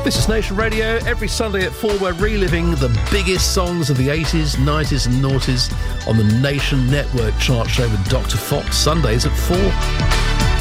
This is Nation Radio. Every Sunday at 4, we're reliving the biggest songs of the 80s, 90s and noughties on the Nation Network chart show with Dr. Fox. Sundays at 4.